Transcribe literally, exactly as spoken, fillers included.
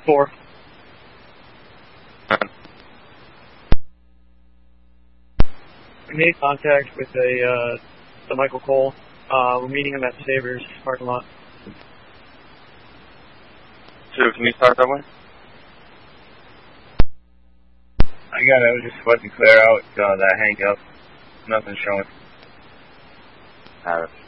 Four. We made contact with a, uh, the Michael Cole. Uh, we're meeting him at Savers parking lot. Two, can you start that way? I got it. I was just about to clear out uh, that hang up. Nothing showing. Have it.